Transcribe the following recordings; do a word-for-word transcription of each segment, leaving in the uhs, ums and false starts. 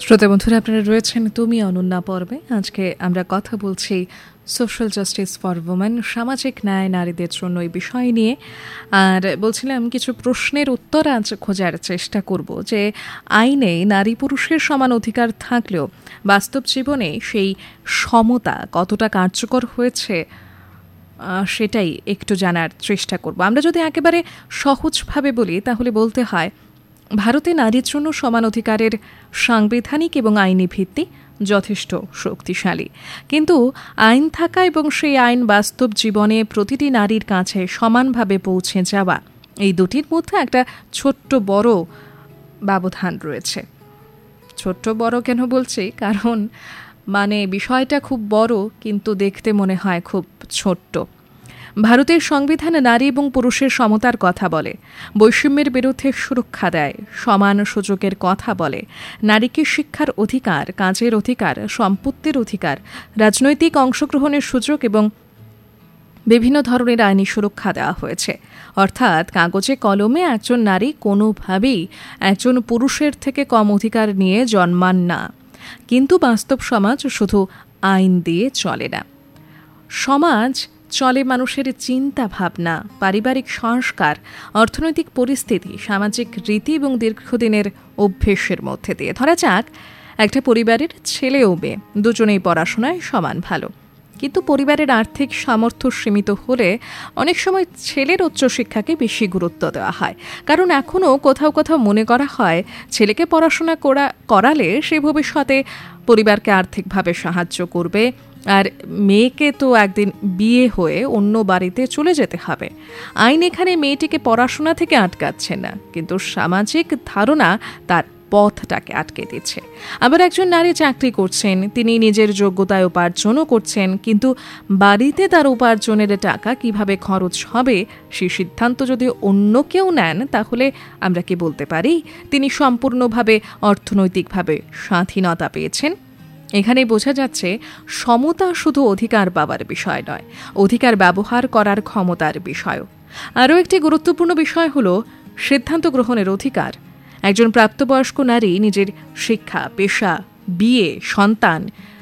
শ্রোতা বন্ধুরা, আপনারা রয়েছেন তুমি অনন্যা পর্বে। আজকে আমরা কথা বলছি সোশ্যাল জাস্টিস ফর ওমেন, সামাজিক ন্যায় নারীদের জন্য এই বিষয় নিয়ে। আর বলছিলাম কিছু প্রশ্নের উত্তর আজ খোঁজার চেষ্টা করব, যে আইনে নারী পুরুষের সমান অধিকার থাকলেও বাস্তব জীবনে সেই সমতা কতটা কার্যকর হয়েছে সেটাই একটু জানার চেষ্টা করব। আমরা যদি একেবারে সহজভাবে বলি তাহলে বলতে হয়, ভারতে নারীর জন্য সমান অধিকারের সাংবিধানিক এবং আইনি ভিত্তি যথেষ্ট শক্তিশালী, কিন্তু আইন থাকা এবং সেই আইন বাস্তব জীবনে প্রতিটি নারীর কাছে সমানভাবে পৌঁছে যাওয়া, এই দুটির মধ্যে একটা ছোট্ট বড় ব্যবধান রয়েছে। ছোট্ট বড় কেন বলছি? কারণ মানে বিষয়টা খুব বড়, কিন্তু দেখতে মনে হয় খুব ছোট্ট। ভারতের সংবিধান নারী এবং পুরুষের সমতার কথা বলে, বৈষম্যের বিরুদ্ধে সুরক্ষা দেয়, সমান সুযোগের কথা বলে, নারীকে শিক্ষার অধিকার, কাজের অধিকার, সম্পত্তির অধিকার, রাজনৈতিক অংশগ্রহণের সুযোগ এবং বিভিন্ন ধরনের আইনি সুরক্ষা দেওয়া হয়েছে। অর্থাৎ কাগজে কলমে একজন নারী কোনোভাবেই একজন পুরুষের থেকে কম অধিকার নিয়ে জন্মান না। কিন্তু বাস্তব সমাজ শুধু আইন দিয়ে চলে না, সমাজ চলে মানুষের চিন্তা ভাবনা, পারিবারিক সংস্কার, অর্থনৈতিক পরিস্থিতি, সামাজিক রীতি এবং দীর্ঘদিনের অভ্যেসের মধ্যে দিয়ে। ধরা যাক একটা পরিবারের ছেলে ও মেয়ে দুজনেই পড়াশোনায় সমান ভালো, কিন্তু পরিবারের আর্থিক সামর্থ্য সীমিত হলে অনেক সময় ছেলের উচ্চশিক্ষাকে বেশি গুরুত্ব দেওয়া হয়, কারণ এখনও কোথাও কোথাও মনে করা হয় ছেলেকে পড়াশোনা করা করালে সে ভবিষ্যতে পরিবারকে আর্থিকভাবে সাহায্য করবে, আর মেয়েকে তো একদিন বিয়ে হয়ে অন্য বাড়িতে চলে যেতে হবে। আইন এখানে মেয়েটিকে পড়াশোনা থেকে আটকাচ্ছে না, কিন্তু সামাজিক ধারণা তার পথটাকে আটকে দিচ্ছে। আবার একজন নারী চাকরি করছেন, তিনি নিজের যোগ্যতায় উপার্জনও করছেন, কিন্তু বাড়িতে তার উপার্জনের টাকা কিভাবে খরচ হবে সেই সিদ্ধান্ত যদি অন্য কেউ নেন, তাহলে আমরা কি বলতে পারি তিনি সম্পূর্ণভাবে অর্থনৈতিকভাবে স্বাধীনতা পেয়েছেন? এখানে বোঝা যাচ্ছে সমতা শুধু অধিকার পাওয়ার বিষয় নয়, অধিকার ব্যবহার করার ক্ষমতার বিষয়ও। আরও একটি গুরুত্বপূর্ণ বিষয় হল সিদ্ধান্ত গ্রহণের অধিকার। একজন প্রাপ্তবয়স্ক নারী নিজের শিক্ষা, পেশা, বিয়ে, সন্তান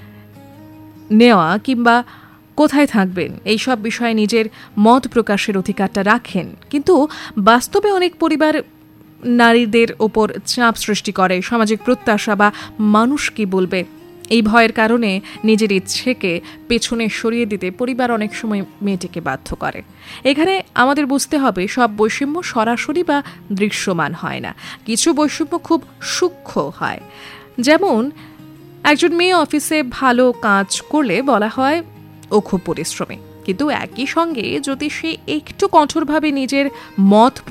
নেওয়া কিংবা কোথায় থাকবেন এইসব বিষয়ে নিজের মত প্রকাশের অধিকারটা রাখেন, কিন্তু বাস্তবে অনেক পরিবার নারীদের ওপর চাপ সৃষ্টি করে, সামাজিক প্রত্যাশা বা মানুষ কি বলবে এই ভয়ের কারণে নিজের ইচ্ছেকে পেছনে সরিয়ে দিতে পরিবার অনেক সময় মেয়েটিকে বাধ্য করে। এখানে আমাদের বুঝতে হবে সব বৈষম্য সরাসরি বা দৃশ্যমান হয় না, কিছু বৈষম্য খুব সূক্ষ্ম হয়। যেমন একজন মেয়ে অফিসে ভালো কাজ করলে বলা হয় ও খুব পরিশ্রমী, কিন্তু একই সঙ্গে যদি সে একটু কঠোরভাবে নিজের মত